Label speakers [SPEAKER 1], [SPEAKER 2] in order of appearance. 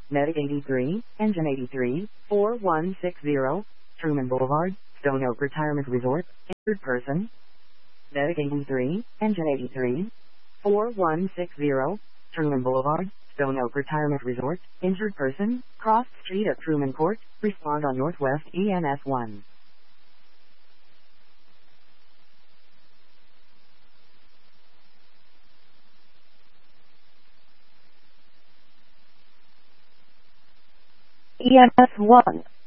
[SPEAKER 1] Medic 83, Engine 83, 4160, Truman Boulevard, Stone Oak Retirement Resort, injured person. Medic 83, Engine 83, 4160, Truman Boulevard, Stone Oak Retirement Resort, injured person, crossed street at Truman Court, respond on Northwest ENS 1.
[SPEAKER 2] EMS 1.